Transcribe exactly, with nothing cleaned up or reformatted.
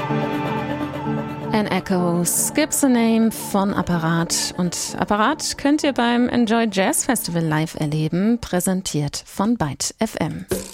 An Echo, Skips a Name von Apparat. Und Apparat könnt ihr beim Enjoy Jazz Festival live erleben, präsentiert von Byte F M.